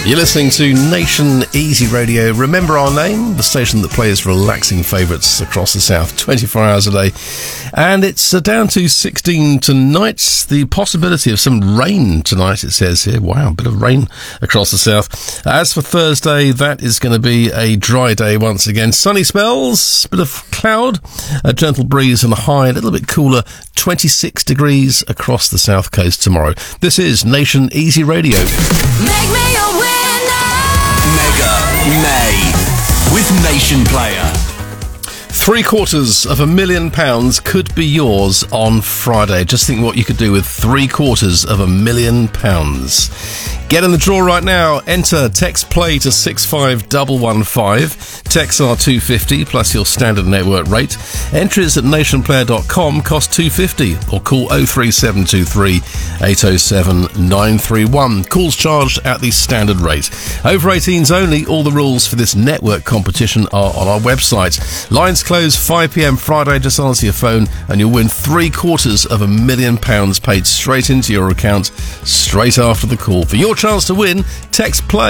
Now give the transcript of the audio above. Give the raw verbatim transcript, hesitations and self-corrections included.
You're listening to Nation Easy Radio. Remember our name, the station that plays relaxing favourites across the south twenty-four hours a day. And it's uh, down to sixteen tonight. The possibility of some rain tonight, it says here. Wow, a bit of rain across the south. As for Thursday, that is going to be a dry day once again. Sunny spells, bit of cloud, a gentle breeze and a high, a little bit cooler, twenty-six degrees across the south coast tomorrow. This is Nation Easy Radio. Make me a winner! Mega May with Nation Player. Three quarters of a million pounds could be yours on Friday. Just think what you could do with three quarters of a million pounds. Get in the draw right now. Enter text play to six five one one five. Texts are two pounds fifty plus your standard network rate. Entries at nation player dot com cost two pounds fifty or call oh three seven two three eight oh seven nine three one. Calls charged at the standard rate. Over eighteens only. All the rules for this network competition are on our website. Lines close five p.m. Friday. Just answer your phone and you'll win three quarters of a million pounds paid straight into your account straight after the call. For your chance to win, text play